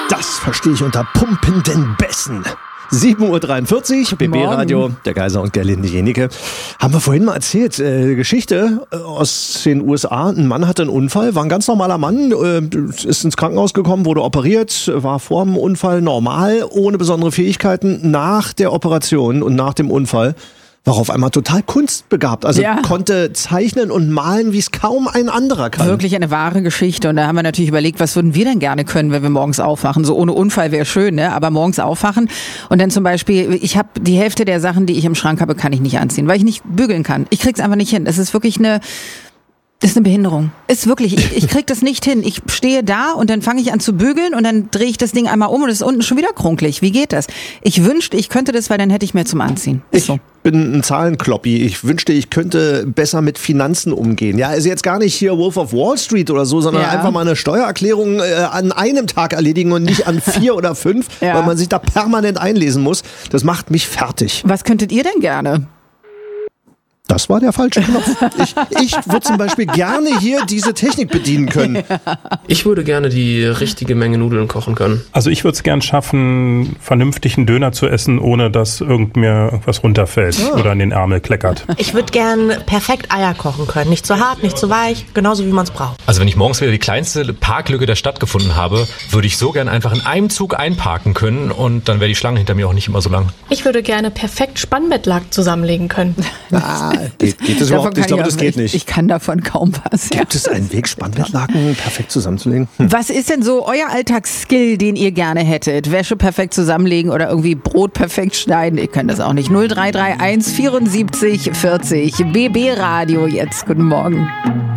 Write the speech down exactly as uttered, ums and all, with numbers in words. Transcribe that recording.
Das verstehe ich unter pumpenden Bässen. sieben Uhr dreiundvierzig, B B-Radio, der Geiser und Gerlinde Jenike. Haben wir vorhin mal erzählt, äh, Geschichte aus den U S A. Ein Mann hatte einen Unfall, war ein ganz normaler Mann, äh, ist ins Krankenhaus gekommen, wurde operiert, war vor dem Unfall normal, ohne besondere Fähigkeiten. Nach der Operation und nach dem Unfall war auf einmal total kunstbegabt. Also ja. konnte zeichnen und malen, wie es kaum ein anderer kann. Wirklich eine wahre Geschichte. Und da haben wir natürlich überlegt, was würden wir denn gerne können, wenn wir morgens aufwachen? So ohne Unfall wäre schön, ne? Aber morgens aufwachen und dann zum Beispiel, ich habe die Hälfte der Sachen, die ich im Schrank habe, kann ich nicht anziehen, weil ich nicht bügeln kann. Ich krieg's einfach nicht hin. Es ist wirklich eine... Das ist eine Behinderung. Ist wirklich, ich, ich krieg das nicht hin. Ich stehe da und dann fange ich an zu bügeln und dann drehe ich das Ding einmal um und es ist unten schon wieder krunkelig. Wie geht das? Ich wünschte, ich könnte das, weil dann hätte ich mehr zum Anziehen. Ist so. Ich bin ein Zahlenkloppi. Ich wünschte, ich könnte besser mit Finanzen umgehen. Ja, also jetzt gar nicht hier Wolf of Wall Street oder so, sondern Ja. einfach mal eine Steuererklärung äh, an einem Tag erledigen und nicht an vier oder fünf, Ja. weil man sich da permanent einlesen muss. Das macht mich fertig. Was könntet ihr denn gerne? Das war der falsche Knopf. Ich, ich würde zum Beispiel gerne hier diese Technik bedienen können. Ich würde gerne die richtige Menge Nudeln kochen können. Also ich würde es gern schaffen, vernünftigen Döner zu essen, ohne dass irgend mir irgendwas runterfällt Ah. oder in den Ärmel kleckert. Ich würde gern perfekt Eier kochen können. Nicht zu hart, nicht zu weich, genauso wie man es braucht. Also wenn ich morgens wieder die kleinste Parklücke der Stadt gefunden habe, würde ich so gern einfach in einem Zug einparken können und dann wäre die Schlange hinter mir auch nicht immer so lang. Ich würde gerne perfekt Spannbettlaken zusammenlegen können. Ah, geht, geht das überhaupt nicht? Ich glaube, das geht nicht. Ich kann davon kaum was. Ja. Gibt es einen Weg, Spannbettlaken perfekt zusammenzulegen? Hm. Was ist denn so euer Alltagsskill, den ihr gerne hättet? Wäsche perfekt zusammenlegen oder irgendwie Brot perfekt schneiden? Ich kann das auch nicht. null drei drei eins vierundsiebzig vierzig B B Radio jetzt. Guten Morgen.